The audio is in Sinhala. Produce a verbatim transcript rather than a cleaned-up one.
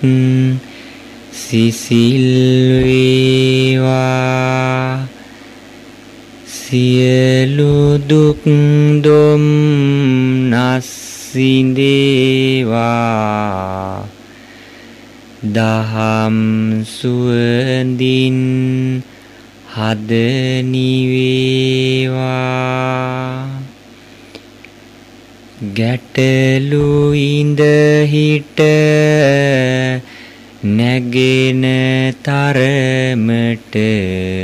සිසිල් වේවා සියලු දුක් දුම්නස් සිඳේවා දහම් සුවඳින් හද නිවේවා ගැටලු ඉඳ හිට නැගෙන තරමට